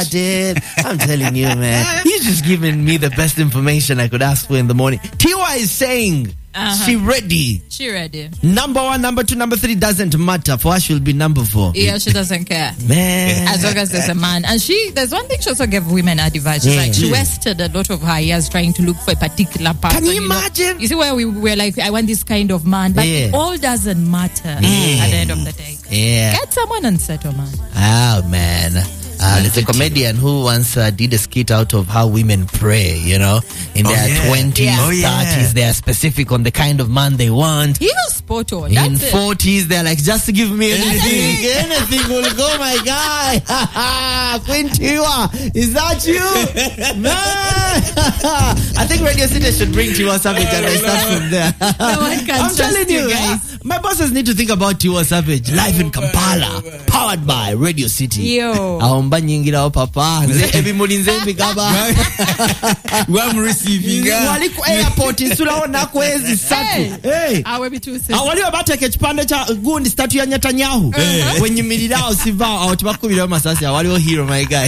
God, dude. I'm telling you, man. He's just giving me the best information I could ask for in the morning. Tiwa is saying, she ready. She ready. Number 1, number 2, number 3 doesn't matter. For her, she'll be number 4. Yeah, she doesn't care. Man. As long as there's a man. And there's one thing she also gave women advice. She's like, she wasted a lot of her years trying to look for a particular person. Can you imagine? You see where we were like, I want this kind of man. But it all doesn't matter at the end of the day. Yeah. Get someone and settle, man. Oh, man. There's a comedian who once did a skit out of how women pray, in their 20s, 30s. They are specific on the kind of man they want. He was spot on. In 40s, they're like, just give me anything. Anything will go, my guy. Queen Tiwa, is that you? Man. I think Radio City should bring Tiwa Savage and I start from there. No one can I'm telling you, guys. My bosses need to think about Tiwa Savage live in Kampala, powered by Radio City. Yo. Aomba nyingira o papa. Ebimuli nze bigaba. I'm receiving. Wali ku airport nsulaona kwezi 3. Hey. Awe bituse. Waliwo bateka ekipande kya gundi statue ya Netanyahu. Wenyimirira osiva awo tibakubira masasi waliwo hero my guy.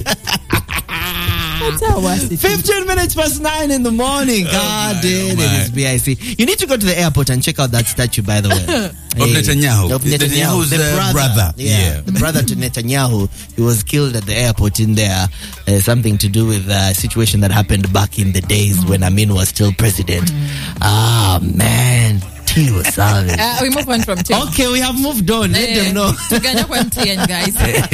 15 minutes past 9 in the morning. God damn, it is BIC. You need to go to the airport and check out that statue, by the way. Of Netanyahu. Of Netanyahu's the brother. Yeah, the brother to Netanyahu. He was killed at the airport in there. Something to do with a situation that happened back in the days when Amin was still president. Ah, man. Tiwa Savage. We move on from Tiwa. Okay, we have moved on. Let them know. Together from TN, guys.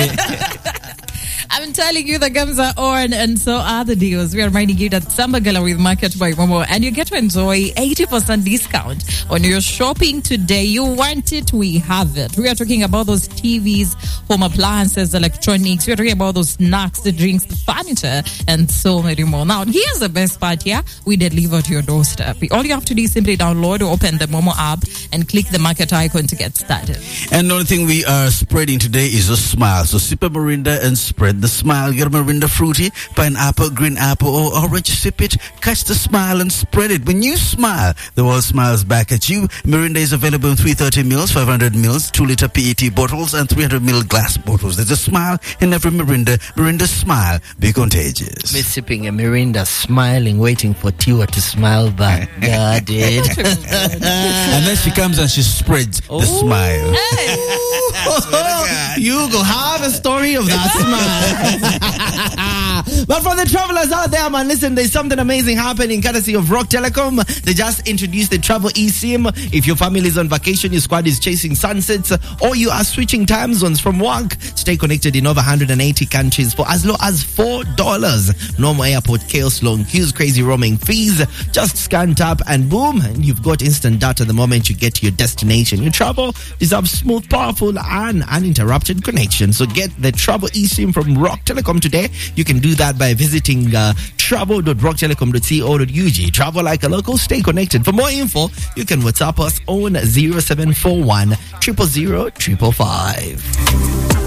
I'm telling you, the games are on, and so are the deals. We are reminding you that Samba Gala with Market by Momo, and you get to enjoy 80% discount on your shopping today. You want it, we have it. We are talking about those TVs, home appliances, electronics. We are talking about those snacks, the drinks, the furniture, and so many more. Now, here's the best part here. We deliver to your doorstep. All you have to do is simply download or open the Momo app and click the market icon to get started. And the only thing we are spreading today is a smile. So sip a Mirinda and spread the smile. Get a Mirinda fruity, pineapple, green apple, or orange. Sip it, catch the smile and spread it. When you smile, the world smiles back at you. Mirinda is available in 330 mils, 500 mils, 2-liter PET bottles, and 300 ml glass bottles. There's a smile in every Mirinda. Mirinda smile, be contagious. Me sipping a Mirinda, smiling, waiting for Tiwa to smile back. God, dude. And then she comes and she spreads the smile. Hey. You go have a story of that smile. But for the travelers out there, man, listen, there's something amazing happening courtesy of Rock Telecom. They just introduced the travel eSIM. If your family is on vacation, your squad is chasing sunsets, or you are switching time zones from work, stay connected in over 180 countries for as low as $4. No more airport chaos, long queues, crazy roaming fees. Just scan, tap, and boom, and you've got instant data the moment you get to your destination. Your travel deserves smooth, powerful, and uninterrupted connection. So get the travel eSIM from Rock Telecom today. You can do that by visiting travel.rocktelecom.co.ug. Travel like a local, stay connected. For more info, you can WhatsApp us on 0741 000 555.